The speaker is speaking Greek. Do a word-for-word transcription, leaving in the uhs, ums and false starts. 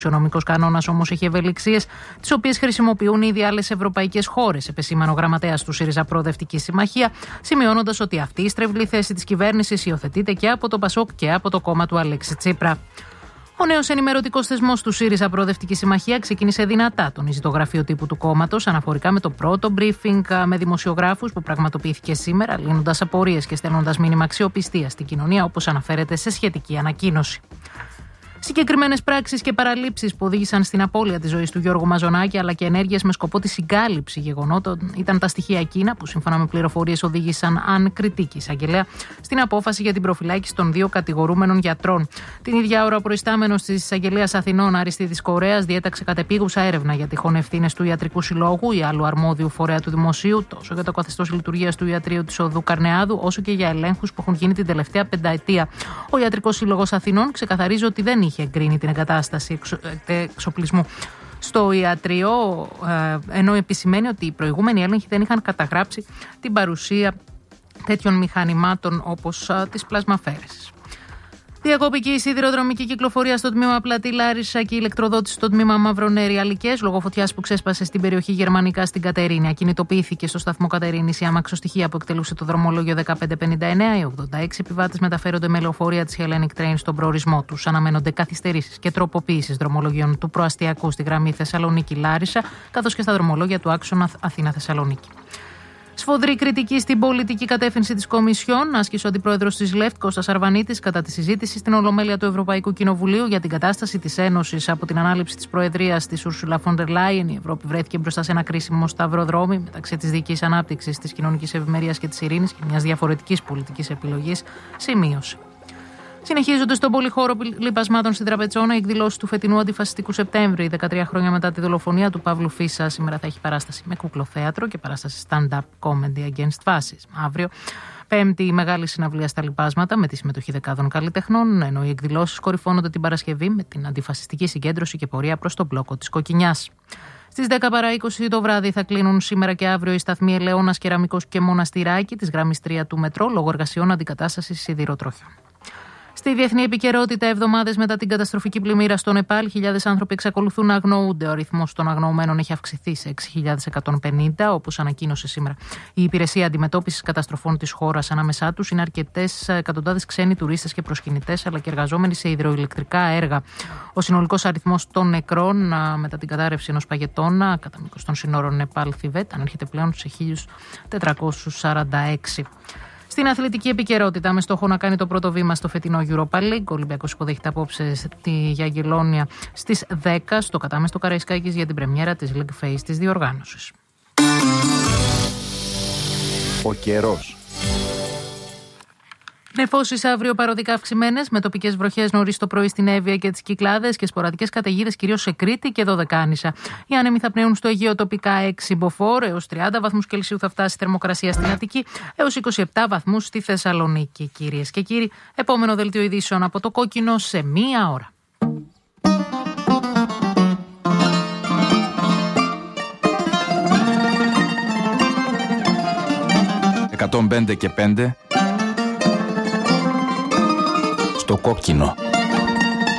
Ο νομικός κανόνας όμως έχει ευελιξίες, τις οποίες χρησιμοποιούν ήδη άλλες ευρωπαϊκές χώρες, επεσήμανε ο γραμματέας του ΣΥΡΙΖΑ Προοδευτική Συμμαχία, σημειώνοντας ότι αυτή η στρεβλή θέση της κυβέρνησης υιοθετείται και από το ΠΑΣΟΚ και από το κόμμα του Αλέξη Τσίπρα. Ο νέος ενημερωτικός θεσμός του ΣΥΡΙΖΑ Προοδευτική Συμμαχία ξεκίνησε δυνατά, τονίζει το γραφείο τύπου του κόμματος, αναφορικά με το πρώτο briefing με δημοσιογράφους που πραγματοποιήθηκε σήμερα, λύνοντας απορίες και στέλνοντας μήνυμα αξιοπιστίας στην κοινωνία, όπως αναφέρεται σε σχετική ανακοίνωση. Συγκεκριμένες πράξεις και παραλήψεις που οδήγησαν στην απώλεια της ζωής του Γιώργου Μαζονάκη, αλλά και ενέργειες με σκοπό τη συγκάλυψη γεγονότων, ήταν τα στοιχεία εκείνα που, σύμφωνα με πληροφορίες, οδήγησαν αν κριτική εισαγγελέα στην απόφαση για την προφυλάκηση των δύο κατηγορούμενων γιατρών. Την ίδια ώρα, ο προϊστάμενος της Εισαγγελίας Αθηνών, Αριστίδης Κορέας, διέταξε κατεπίγουσα έρευνα για τυχόν ευθύνες του Ιατρικού Συλλόγου ή άλλου αρμόδιου φορέα του Δημοσίου, τόσο για το καθεστώς λειτουργίας του Ιατρείου της Οδού Καρνεάδου, όσο και για ελέγχους που έχουν γίνει την τελευταία πενταετία. Ο Ιατρικός Σύλλογος Αθηνών ξεκαθαρίζει ότι δεν είχε εγκρίνει την εγκατάσταση εξοπλισμού στο ιατρείο, ενώ επισημαίνει ότι οι προηγούμενοι έλεγχοι δεν είχαν καταγράψει την παρουσία τέτοιων μηχανημάτων όπως τις πλασμαφέρες. Διακόπηκε η σιδηροδρομική κυκλοφορία στο τμήμα Πλατή Λάρισα και η ηλεκτροδότηση στο τμήμα Μαυρονέρη Αλικές λόγω φωτιάς που ξέσπασε στην περιοχή Γερμανικά στην Κατερίνη. Ακινητοποιήθηκε στο σταθμό Κατερίνης η αμαξοστοιχεία που εκτελούσε το δρομολόγιο δεκαπέντε πενήντα εννέα. Οι ογδόντα έξι επιβάτες μεταφέρονται με λεωφορεία της Hellenic Train στον προορισμό τους. Αναμένονται καθυστερήσεις και τροποποίησεις δρομολογίων του προαστιακού στη γραμμή Θεσσαλονίκη-Λάρισα, καθώς και στα δρομολόγια του άξονα Αθήνα-Θεσσαλονίκη. Σφοδρή κριτική στην πολιτική κατεύθυνση της Κομισιόν άσκησε ο αντιπρόεδρος της ΛΕΦΤ, Κώστας Αρβανίτης, κατά τη συζήτηση στην Ολομέλεια του Ευρωπαϊκού Κοινοβουλίου για την κατάσταση της Ένωσης από την ανάληψη της Προεδρίας της Ursula von der Leyen. Η Ευρώπη βρέθηκε μπροστά σε ένα κρίσιμο σταυροδρόμι μεταξύ της δικής ανάπτυξης, της κοινωνικής ευημερίας και της ειρήνης και μιας διαφορετικής πολιτικής επιλογής, σημείωσε. Συνεχίζονται στον πολυχώρο λιπασμάτων στην Τραπετσόνα οι εκδηλώσεις του φετινού Αντιφασιστικού Σεπτέμβρη. δεκατρία χρόνια μετά τη δολοφονία του Παύλου Φίσα, σήμερα θα έχει παράσταση με κουκλοθέατρο και παράσταση stand-up comedy against fascism. Αύριο, Πέμπτη, η μεγάλη συναυλία στα λιπάσματα με τη συμμετοχή δεκάδων καλλιτεχνών, ενώ οι εκδηλώσεις κορυφώνονται την Παρασκευή με την αντιφασιστική συγκέντρωση και πορεία προς τον μπλόκο της Κοκκινιάς. Στις δέκα παρά είκοσι το βράδυ θα κλείνουν σήμερα και αύριο οι σταθμοί Ελαιώνας, Κεραμικός και Μοναστηράκι της γραμμής τρία του μετρό λόγω εργασιών αντικατάστασης σιδηροτρόχιων. Στη διεθνή επικαιρότητα, εβδομάδες μετά την καταστροφική πλημμύρα στο Νεπάλ, χιλιάδες άνθρωποι εξακολουθούν να αγνοούνται. Ο αριθμός των αγνοωμένων έχει αυξηθεί σε έξι χιλιάδες εκατόν πενήντα, όπως ανακοίνωσε σήμερα η Υπηρεσία Αντιμετώπισης Καταστροφών της χώρας. Ανάμεσά τους είναι αρκετές εκατοντάδες ξένοι τουρίστες και προσκυνητές, αλλά και εργαζόμενοι σε υδροηλεκτρικά έργα. Ο συνολικός αριθμός των νεκρών μετά την κατάρρευση ενός παγετώνα κατά μήκος των σύνορων Νεπάλ-Θιβέτ ανέρχεται πλέον σε χίλια τετρακόσιους σαράντα έξι. Στην αθλητική επικαιρότητα, με στόχο να κάνει το πρώτο βήμα στο φετινό Europa League, ο Ολυμπιακός υποδέχεται απόψε στη Γιαγγελόνια στις δέκα στο κατάμεστο Καραϊσκάκης για την πρεμιέρα της League Phase της διοργάνωσης. Ο καιρός. Νεφώσεις αύριο παροδικά αυξημένες, με τοπικές βροχές νωρίς το πρωί στην Εύβοια και τις Κυκλάδες και σποραδικές καταιγίδες κυρίως σε Κρήτη και Δωδεκάνησα. Οι άνεμοι θα πνέουν στο Αιγαίο τοπικά έξι μποφόρ, έως τριάντα βαθμούς Κελσίου θα φτάσει η θερμοκρασία στην Αττική, έως είκοσι επτά βαθμούς στη Θεσσαλονίκη. Κυρίες και κύριοι, επόμενο δελτίο ειδήσεων από το Κόκκινο σε μία ώρα. εκατόν πέντε και πέντε στο Κόκκινο.